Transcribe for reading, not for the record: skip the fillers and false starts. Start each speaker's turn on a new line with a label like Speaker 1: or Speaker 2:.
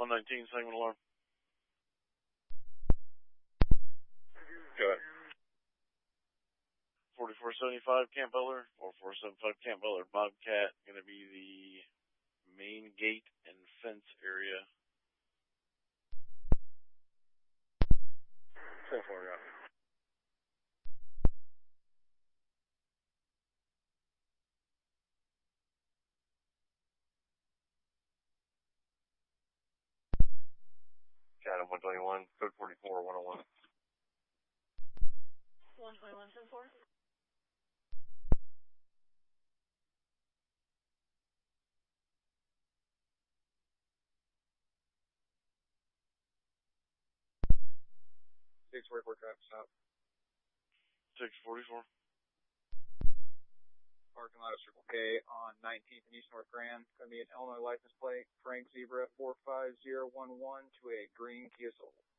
Speaker 1: 119, segment alarm. Go ahead. 4475 Camp Butler, 4475 Camp Butler, Bobcat, going to be the main gate and fence area. 10-4, yeah. Chatham 121, code 44, 101.
Speaker 2: 121, 10-4.
Speaker 3: Six 44 traffic stop.
Speaker 1: 644.
Speaker 3: Parking lot of Circle K on 19th and East North Grand. Going to be an Illinois license plate, Frank Zebra 45011 to a green Kia Soul.